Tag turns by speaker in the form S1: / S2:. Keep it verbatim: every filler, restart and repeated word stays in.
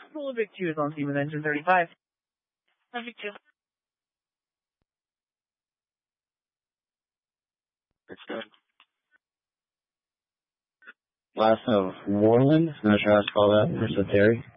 S1: Possible Vic two is on scene with engine thirty-five.
S2: Vic two.
S3: It's good. Last of Warland, not sure how to spell that, for Terry.